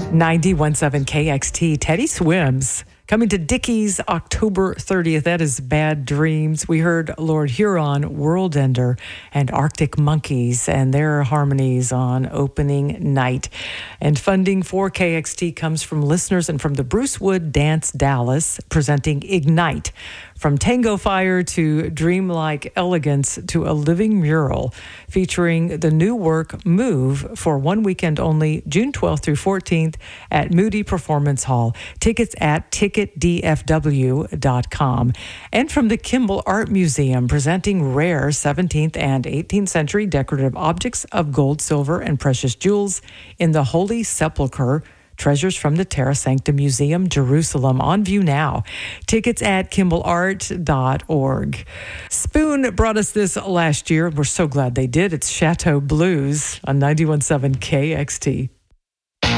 91.7 KXT, Teddy Swims. Coming to Dickies October 30th. That is Bad Dreams. We heard Lord Huron, World Ender, and Arctic Monkeys and their harmonies on opening night. And funding for KXT comes from listeners and from the Bruce Wood Dance Dallas, presenting Ignite. From Tango Fire to Dreamlike Elegance to a living mural, featuring the new work Move for 1 weekend only, June 12th through 14th at Moody Performance Hall. Tickets at ticketdfw.com. And from the Kimball Art Museum, presenting rare 17th and 18th century decorative objects of gold, silver, and precious jewels in the Holy Sepulchre. Treasures from the Terra Sancta Museum, Jerusalem, on view now. Tickets at kimballart.org. Spoon brought us this last year. We're so glad they did. It's Chateau Blues on 91.7 KXT.